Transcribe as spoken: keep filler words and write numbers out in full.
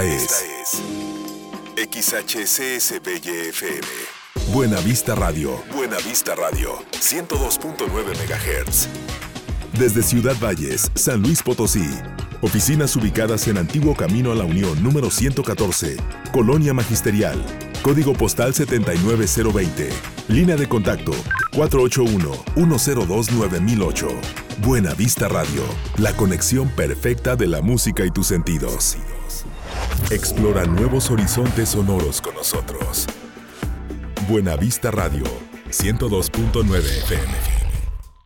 Esta es X H C S B Y F M. Buena Vista Radio. Buena Vista Radio. ciento dos punto nueve megahertz. Desde Ciudad Valles, San Luis Potosí. Oficinas ubicadas en Antiguo Camino a la Unión número ciento catorce, Colonia Magisterial. Código postal setenta y nueve cero veinte. Línea de contacto cuatro ocho uno, uno cero dos, nueve mil ocho. Buena Vista Radio. La conexión perfecta de la música y tus sentidos. Explora nuevos horizontes sonoros con nosotros. Buena Vista Radio, ciento dos punto nueve F M.